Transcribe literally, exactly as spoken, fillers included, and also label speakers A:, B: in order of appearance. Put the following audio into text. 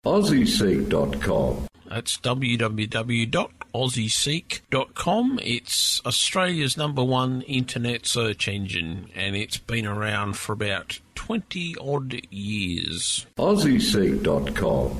A: aussie seek dot com.
B: That's w w w dot aussie seek dot com. It's Australia's number one internet search engine, and it's been around for about twenty odd years.
A: aussie seek dot com.